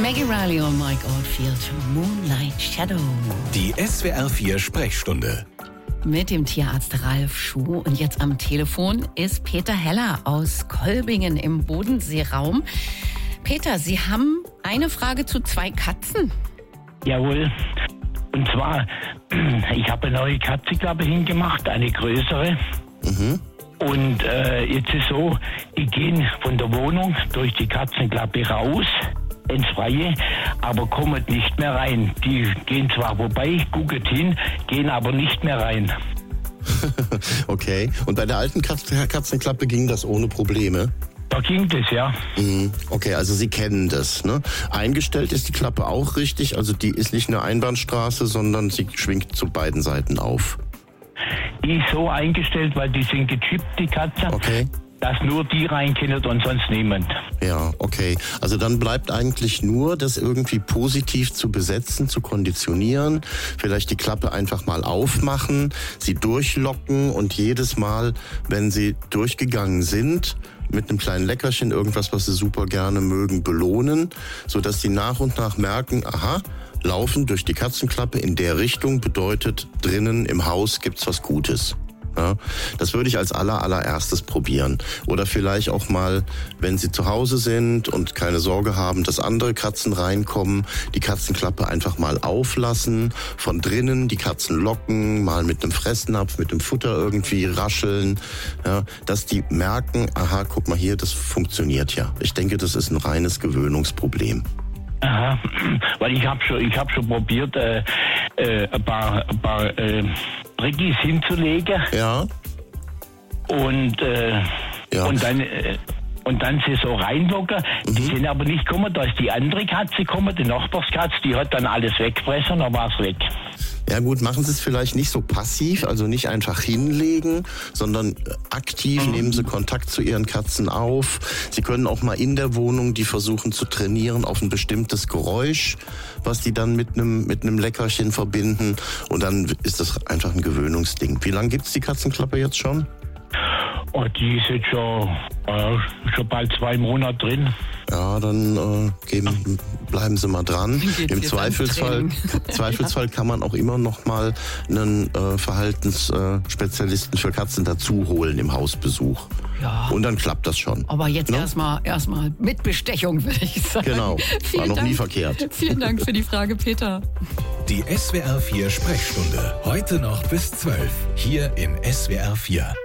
Maggie Riley und Mike Oldfield, Moonlight Shadow. Die SWR 4 Sprechstunde. Mit dem Tierarzt Ralf Schuh. Und jetzt am Telefon ist Peter Heller aus Kolbingen im Bodenseeraum. Peter, Sie haben eine Frage zu 2 Katzen. Jawohl. Und zwar, ich habe eine neue Katzenklappe hingemacht, eine größere. Und jetzt ist so, die gehen von der Wohnung durch die Katzenklappe raus ins Freie, aber kommen nicht mehr rein. Die gehen zwar vorbei, gucken hin, gehen aber nicht mehr rein. Okay. Und bei der alten Katzenklappe ging das ohne Probleme? Da ging das, ja. Okay, also Sie kennen das, ne? Eingestellt ist die Klappe auch richtig, also die ist nicht eine Einbahnstraße, sondern sie schwingt zu beiden Seiten auf. Die ist so eingestellt, weil die sind gechippt, die Katzen, Okay. dass nur die rein können und sonst niemand. Ja, okay. Also dann bleibt eigentlich nur, das irgendwie positiv zu besetzen, zu konditionieren, vielleicht die Klappe einfach mal aufmachen, sie durchlocken und jedes Mal, wenn sie durchgegangen sind, mit einem kleinen Leckerchen, irgendwas, was sie super gerne mögen, belohnen, sodass sie nach und nach merken, aha, Laufen durch die Katzenklappe in der Richtung bedeutet, drinnen im Haus gibt's was Gutes. Ja, das würde ich als allererstes probieren. Oder vielleicht auch mal, wenn Sie zu Hause sind und keine Sorge haben, dass andere Katzen reinkommen, die Katzenklappe einfach mal auflassen, von drinnen die Katzen locken, mal mit einem Fressnapf, mit dem Futter irgendwie rascheln, ja, dass die merken, aha, guck mal hier, das funktioniert ja. Ich denke, das ist ein reines Gewöhnungsproblem. Aha, weil ich hab schon probiert, ein paar Brickis hinzulegen. Ja. Und dann sie so reinlocken. Die sind aber nicht gekommen, da ist die andere Katze gekommen, die Nachbarskatze, die hat dann alles weggefressen, dann war es weg. Ja gut, machen Sie es vielleicht nicht so passiv, also nicht einfach hinlegen, sondern aktiv nehmen Sie Kontakt zu Ihren Katzen auf. Sie können auch mal in der Wohnung die versuchen zu trainieren auf ein bestimmtes Geräusch, was die dann mit einem Leckerchen verbinden. Und dann ist das einfach ein Gewöhnungsding. Wie lange gibt's die Katzenklappe jetzt schon? Oh, die ist jetzt schon bald 2 Monate drin. Ja, dann bleiben Sie mal dran. Im Zweifelsfall kann man auch immer noch mal einen Verhaltensspezialisten für Katzen dazu holen im Hausbesuch. Ja. Und dann klappt das schon. Aber jetzt erstmal mit Bestechung, würde ich sagen. Genau, war noch nie Dank. verkehrt. Vielen Dank für die Frage, Peter. Die SWR 4 Sprechstunde. Heute noch bis 12. Hier in SWR 4.